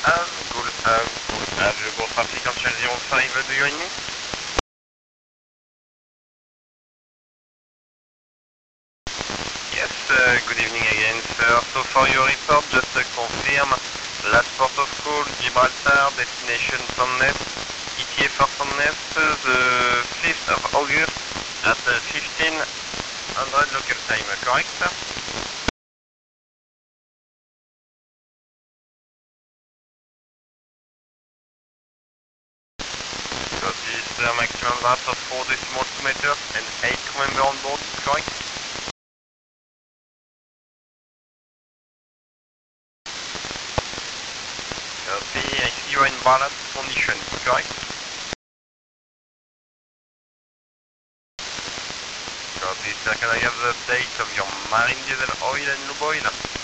Have you got traffic on Channel 05, do you hear me? Yes, good evening again, sir. So for your report, just to confirm, last port of call, Gibraltar, destination Sandnes, ETA for Sandnes, the 5th of August at 1500 local time, correct, sir? So this is the maximum draft of 4 decimal meters and 8 crew member on board, correct? Copy, I see you are in ballast condition, correct? Copy, sir, can I have the date of your marine diesel oil and lube oil?